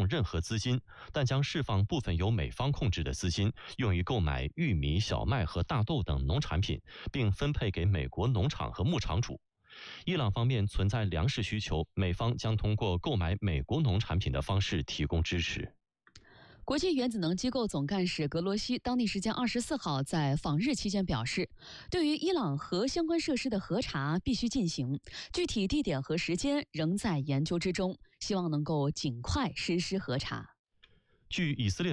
用任何资金，但将释放部分由美方控制的资金，用于购买玉米、小麦和大豆等农产品，并分配给美国农场和牧场主。伊朗方面存在粮食需求，美方将通过购买美国农产品的方式提供支持。 国际原子能机构总干事格罗西当地时间24号在访日期间表示，对于伊朗核相关设施的核查必须进行，具体地点和时间仍在研究之中，希望能够尽快实施核查。 据以色列